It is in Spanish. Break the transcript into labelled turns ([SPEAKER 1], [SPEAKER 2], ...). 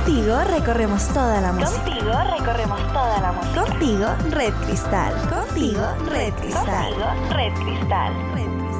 [SPEAKER 1] Contigo recorremos toda la música.
[SPEAKER 2] Contigo recorremos toda la música.
[SPEAKER 1] Contigo, Red Cristal. Contigo, Red Cristal.
[SPEAKER 2] Contigo, Red Cristal.
[SPEAKER 1] Red Cristal.